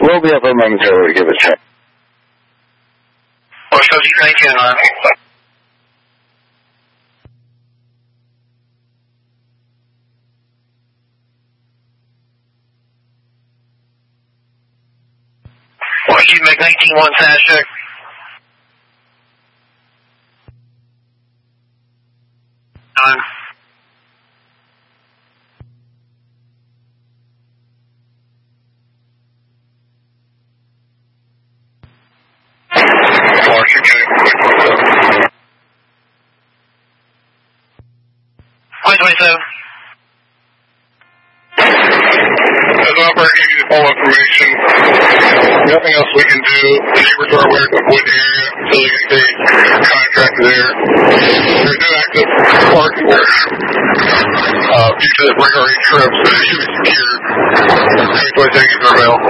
We'll be up there momentarily to give it a check. Or so you think, What, you make 19-1 sash check? Done. March, okay. 127. As an operator, give you the full information. Nothing else we can do. The neighbors are aware to avoid the area until they get a contract there. There's no active parking there. Due to the regular trips, it should be secured. 2020 is our mail.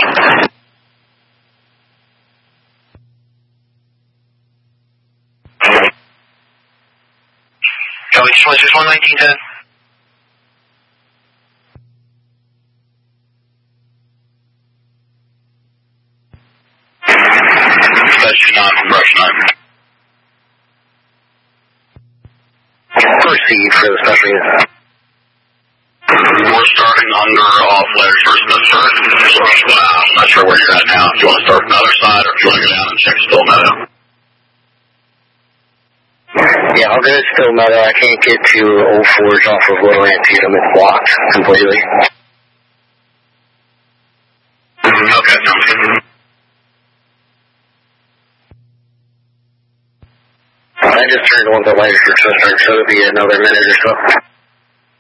Kelly, 26-1, 1910. That's not from Rush 9. Proceed for the special unit. We're starting under off layers first, I'm not sure where you're at now. If you want to start from the other side or if you want to go down and check Still Meadow. Yeah, I'll go to Still Meadow. I can't get to Old Forge off of Little Antietam. It's blocked completely. Okay, sounds good. I just turned on the lights for Twister, so it'll be another minute or so.